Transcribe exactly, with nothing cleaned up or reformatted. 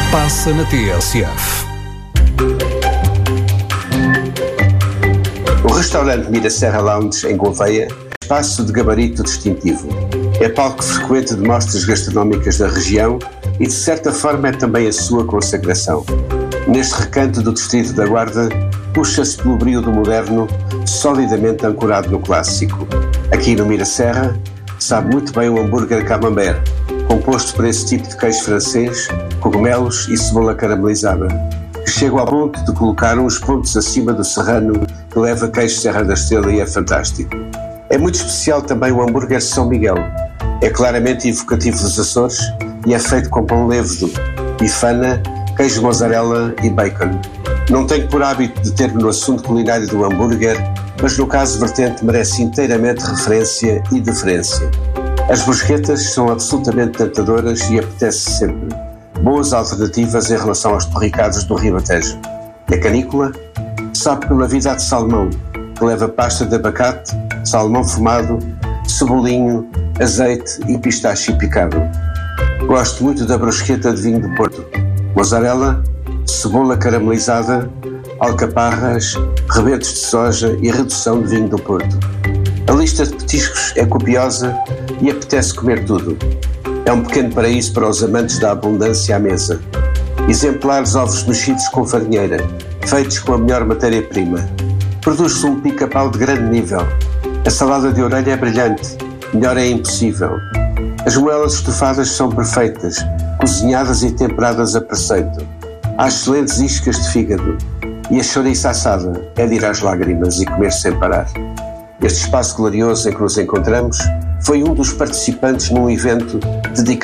passa na T S F. O restaurante Miraserra Lounge, em Gouveia, espaço de gabarito distintivo. É palco frequente de mostras gastronómicas da região e, de certa forma, é também a sua consagração. Neste recanto do distrito da Guarda, puxa-se pelo brio do moderno, solidamente ancorado no clássico. Aqui no Miraserra, sabe muito bem o hambúrguer camembert, composto por esse tipo de queijo francês, cogumelos e cebola caramelizada, que chega ao ponto de colocar uns pontos acima do serrano que leva queijo Serra da Estrela e é fantástico. É muito especial também o hambúrguer São Miguel. É claramente evocativo dos Açores e é feito com pão lévedo, bifana, queijo mozzarella e bacon. Não tenho por hábito de ter-me no assunto culinário do hambúrguer, mas no caso vertente merece inteiramente referência e deferência. As brusquetas são absolutamente tentadoras e apetece sempre. Boas alternativas em relação aos torricados do Ribatejo. E a canícula sabe pela vida de salmão, que leva pasta de abacate, salmão fumado, cebolinho, azeite e pistache picado. Gosto muito da brusqueta de vinho do Porto. Mozzarella, cebola caramelizada, alcaparras, rebentos de soja e redução de vinho do Porto. A lista de petiscos é copiosa e apetece comer tudo. É um pequeno paraíso para os amantes da abundância à mesa. Exemplares ovos mexidos com farinheira, feitos com a melhor matéria-prima. Produz-se um pica-pau de grande nível. A salada de orelha é brilhante, melhor é impossível. As moelas estofadas são perfeitas, cozinhadas e temperadas a preceito. Há excelentes iscas de fígado. E a chouriça assada é de ir às lágrimas e comer sem parar. Este espaço glorioso em que nos encontramos foi um dos participantes num evento dedicado